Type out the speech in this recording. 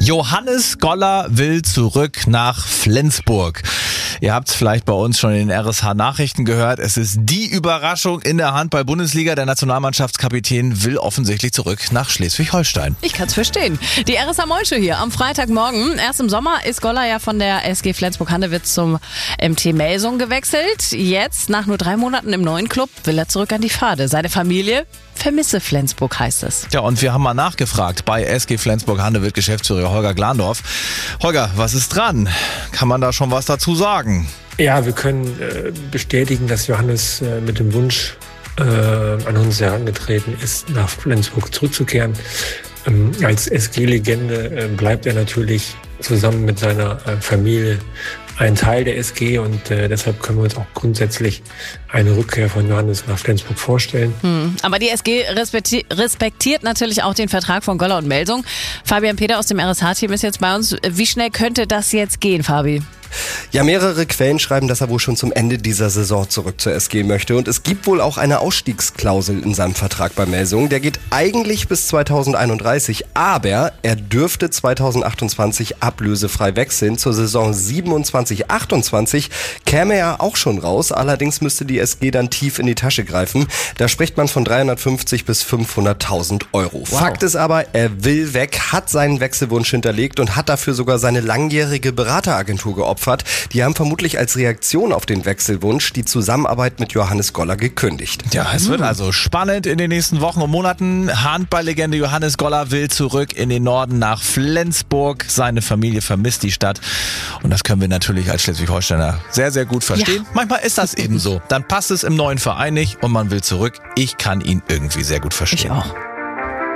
Johannes Goller will zurück nach Flensburg. Ihr habt es vielleicht bei uns schon in den RSH-Nachrichten gehört. Es ist die Überraschung in der Handball-Bundesliga. Der Nationalmannschaftskapitän will offensichtlich zurück nach Schleswig-Holstein. Ich kann's verstehen. Die RSH Mollshow hier am Freitagmorgen. Erst im Sommer ist Goller ja von der SG Flensburg-Handewitt zum MT Melsungen gewechselt. Jetzt, nach nur 3 Monaten im neuen Club, will er zurück an die Pfade. Seine Familie vermisse Flensburg, heißt es. Ja, und wir haben mal nachgefragt bei SG Flensburg-Handewitt Geschäftsführer Holger Glandorf. Holger, was ist dran? Kann man da schon was dazu sagen? Ja, wir können bestätigen, dass Johannes mit dem Wunsch an uns herangetreten ist, nach Flensburg zurückzukehren. Als SG-Legende bleibt er natürlich zusammen mit seiner Familie ein Teil der SG und deshalb können wir uns auch grundsätzlich eine Rückkehr von Johannes nach Flensburg vorstellen. Aber die SG respektiert natürlich auch den Vertrag von Goller und Melsung. Fabian Peter aus dem RSH-Team ist jetzt bei uns. Wie schnell könnte das jetzt gehen, Fabi? Ja, mehrere Quellen schreiben, dass er wohl schon zum Ende dieser Saison zurück zur SG möchte. Und es gibt wohl auch eine Ausstiegsklausel in seinem Vertrag bei Melsungen. Der geht eigentlich bis 2031, aber er dürfte 2028 ablösefrei wechseln. Zur Saison 27/28 käme er auch schon raus. Allerdings müsste die SG dann tief in die Tasche greifen. Da spricht man von 350 bis 500.000 Euro. Wow. Fakt ist aber, er will weg, hat seinen Wechselwunsch hinterlegt und hat dafür sogar seine langjährige Berateragentur geopfert. Die haben vermutlich als Reaktion auf den Wechselwunsch die Zusammenarbeit mit Johannes Goller gekündigt. Ja, es wird also spannend in den nächsten Wochen und Monaten. Handballlegende Johannes Goller will zurück in den Norden nach Flensburg. Seine Familie vermisst die Stadt. Und das können wir natürlich als Schleswig-Holsteiner sehr, sehr gut verstehen. Ja. Manchmal ist das eben so. Dann passt es im neuen Verein nicht und man will zurück. Ich kann ihn irgendwie sehr gut verstehen. Ich auch.